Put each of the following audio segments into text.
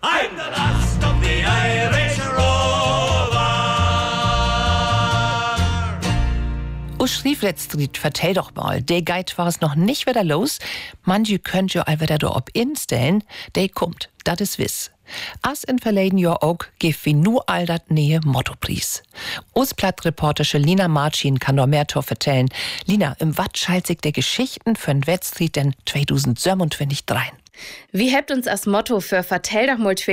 I'm the last of the Irish Rovers. Schriefletztried, vertell doch mal, der Guide war es noch nicht wieder los. Manche könnt ihr all wieder da ob instellen, der kommt, das ist wiss. As in verleden Jahr auch gif wie nur all dat Nähe Mottopreis. Ostblatt-Reporterin Lina Marcin kann noch mehr vertellen. Lina, im wat schalt sich der Geschichten für den Wettstried denn 2027 rein? Wie hebt uns als Motto für Vertell doch mal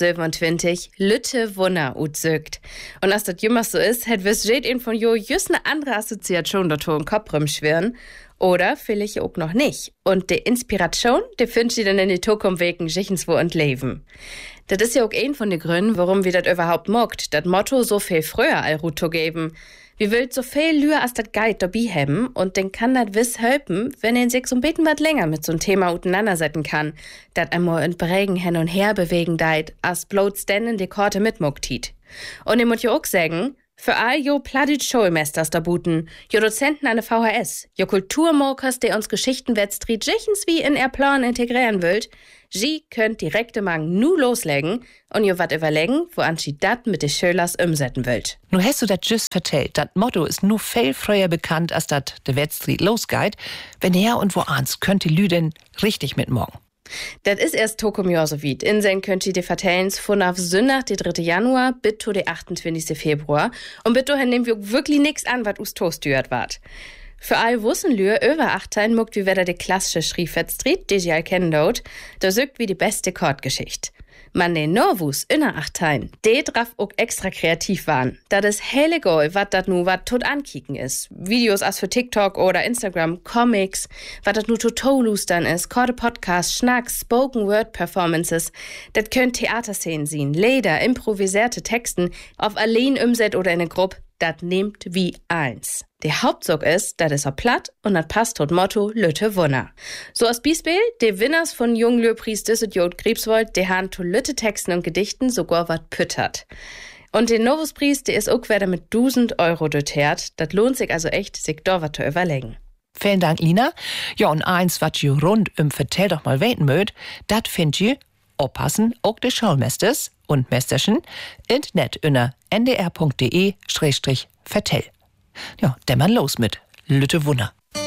2027 Lütte Wunder utzögt. Und als das jemals so ist, hätt wir's jeden von jo just eine andere Assoziation dazu im Kopf rumschwirren. Oder vielleicht auch noch nicht. Und die Inspiration, die findest du dann in die Zukunft wegen Schichenswo und Leben. Das ist ja auch ein von den Gründen, warum wir das überhaupt mogt, das Motto so viel früher all Ruto geben. Wir will so viel Lühr als das Guide dabei haben und den kann das wiss helfen, wenn er sich so ein bisschen was länger mit so einem Thema auseinandersetzen kann, das einmal in Prägen hin und her bewegen deit, als bloß denn in die Korte mitmogt hiet. Und ich muss ja auch sagen, für all jo Plattdeutsch Schulmesters da buten, jo Dozenten an der VHS, jo Kulturmokers, der uns Geschichtenwettstried jichens wie in er Plan integrieren wollt, sie könnt direkte Mang nu loslegen und jo wat überlegen, woan sie dat mit de Schölers umsetzen wollt. Nu hast du dat just vertellt, dat Motto ist nur viel früher bekannt, als dat de Wettstried losgeht. Wenn her und woans könnt die Lüden richtig mitmorgen. Das ist erst Tokum Jahr so weit. Inseln könnt ihr die vertellens von auf Sonntag, den 3. Januar, bis zu den 28. Februar. Und bis dahin nehmen wir wirklich nix an, was us toastürt wart. Für all Wussenlühr über 18 muckt wie wieder die klassische Schriefettstried, die sie all kennen dort, da sögt wie die beste Chordgeschichte. Man den Norwus inner 18, die drauf auch extra kreativ waren. Das ist helle Goal, wat dat nu wat tot ankicken ist. Videos as für TikTok oder Instagram, Comics, wat dat nu total ist, korte Podcasts, Schnacks, Spoken Word Performances. Das könnt Theaterszenen sehen, Lieder, improvisierte Texten, auf allein umset oder in eine Gruppe. Das nehmt wie eins. Der Hauptzug ist, das ist auch platt und das passt tot Motto Lütte Wunder. So als Beispiel, die Winners von Junglöhrpreis Düsseldorf Krebswold, die haben zu Lütte Texten und Gedichten sogar wat püttert. Und den Novuspreis, der ist auch wieder mit 1000 Euro dotiert. Das lohnt sich also echt, sich da wat zu überlegen. Vielen Dank, Lina. Ja, und eins, wat ihr rund Vertell doch mal weten mögt, dat findet ihr oppassen auch de Schulmesters und Mesterchen in net unter ndr.de/vertell. Ja, dämmern los mit Lütte Wunder.